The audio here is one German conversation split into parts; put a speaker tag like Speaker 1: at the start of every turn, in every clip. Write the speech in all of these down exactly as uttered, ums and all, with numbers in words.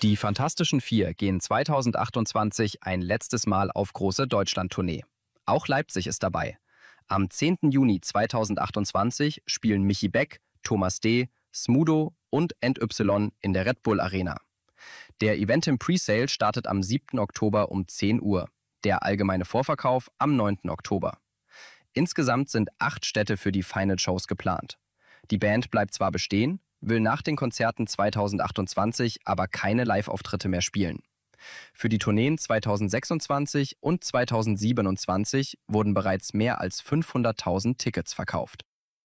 Speaker 1: Die Fantastischen Vier gehen zweitausendachtundzwanzig ein letztes Mal auf große Deutschland-Tournee. Auch Leipzig ist dabei. Am zehnten Juni zweitausendachtundzwanzig spielen Michi Beck, Thomas D., Smudo und N Y in der Red Bull Arena. Der Event im Presale startet am siebten Oktober um zehn Uhr. Der allgemeine Vorverkauf am neunten Oktober. Insgesamt sind acht Städte für die Final Shows geplant. Die Band bleibt zwar bestehen, will nach den Konzerten zweitausendachtundzwanzig aber keine Live-Auftritte mehr spielen. Für die Tourneen zweitausendsechsundzwanzig und zweitausendsiebenundzwanzig wurden bereits mehr als fünfhunderttausend Tickets verkauft.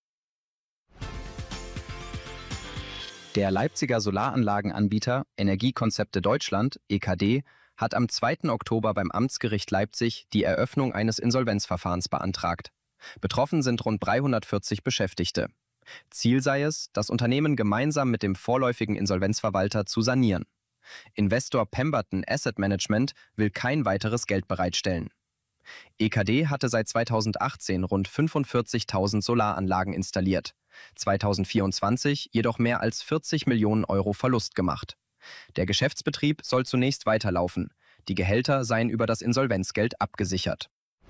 Speaker 1: Der Leipziger Solaranlagenanbieter Energiekonzepte Deutschland, E K D, hat am zweiten Oktober beim Amtsgericht Leipzig die Eröffnung eines Insolvenzverfahrens beantragt. Betroffen sind rund dreihundertvierzig Beschäftigte. Ziel sei es, das Unternehmen gemeinsam mit dem vorläufigen Insolvenzverwalter zu sanieren. Investor Pemberton Asset Management will kein weiteres Geld bereitstellen. E K D hatte seit zweitausendachtzehn rund fünfundvierzigtausend Solaranlagen installiert, zweitausendvierundzwanzig jedoch mehr als vierzig Millionen Euro Verlust gemacht. Der Geschäftsbetrieb soll zunächst weiterlaufen. Die Gehälter seien über das Insolvenzgeld abgesichert.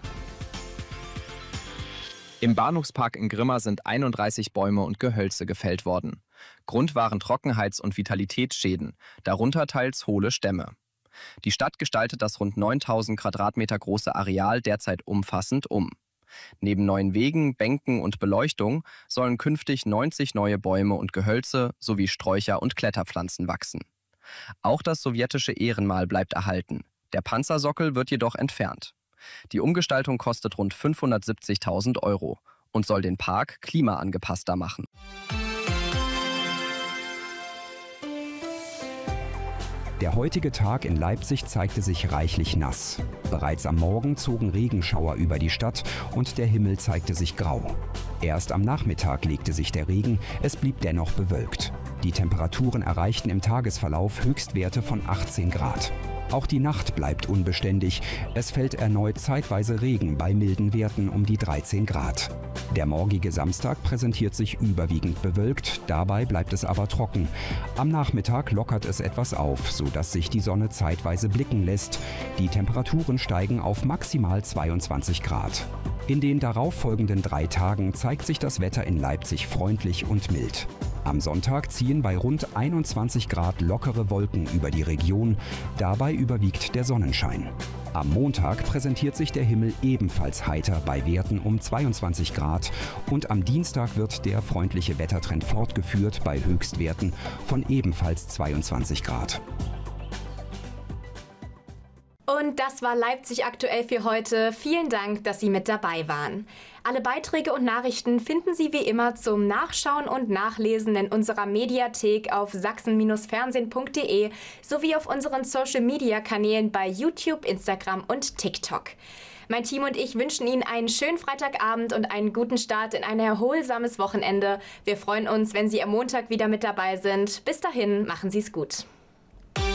Speaker 1: Im Bahnhofspark in Grimma sind einunddreißig Bäume und Gehölze gefällt worden. Grund waren Trockenheits- und Vitalitätsschäden, darunter teils hohle Stämme. Die Stadt gestaltet das rund neuntausend Quadratmeter große Areal derzeit umfassend um. Neben neuen Wegen, Bänken und Beleuchtung sollen künftig neunzig neue Bäume und Gehölze sowie Sträucher und Kletterpflanzen wachsen. Auch das sowjetische Ehrenmal bleibt erhalten. Der Panzersockel wird jedoch entfernt. Die Umgestaltung kostet rund fünfhundertsiebzigtausend Euro und soll den Park klimaangepasster machen.
Speaker 2: Der heutige Tag in Leipzig zeigte sich reichlich nass. Bereits am Morgen zogen Regenschauer über die Stadt und der Himmel zeigte sich grau. Erst am Nachmittag legte sich der Regen, es blieb dennoch bewölkt. Die Temperaturen erreichten im Tagesverlauf Höchstwerte von achtzehn Grad. Auch die Nacht bleibt unbeständig. Es fällt erneut zeitweise Regen bei milden Werten um die dreizehn Grad. Der morgige Samstag präsentiert sich überwiegend bewölkt, dabei bleibt es aber trocken. Am Nachmittag lockert es etwas auf, sodass sich die Sonne zeitweise blicken lässt. Die Temperaturen steigen auf maximal zweiundzwanzig Grad. In den darauffolgenden drei Tagen zeigt sich das Wetter in Leipzig freundlich und mild. Am Sonntag ziehen bei rund einundzwanzig Grad lockere Wolken über die Region, dabei überwiegt der Sonnenschein. Am Montag präsentiert sich der Himmel ebenfalls heiter bei Werten um zweiundzwanzig Grad und am Dienstag wird der freundliche Wettertrend fortgeführt bei Höchstwerten von ebenfalls zweiundzwanzig Grad.
Speaker 3: Und das war Leipzig aktuell für heute. Vielen Dank, dass Sie mit dabei waren. Alle Beiträge und Nachrichten finden Sie wie immer zum Nachschauen und Nachlesen in unserer Mediathek auf sachsen Fernsehen punkt de sowie auf unseren Social-Media-Kanälen bei YouTube, Instagram und TikTok. Mein Team und ich wünschen Ihnen einen schönen Freitagabend und einen guten Start in ein erholsames Wochenende. Wir freuen uns, wenn Sie am Montag wieder mit dabei sind. Bis dahin, machen Sie es gut.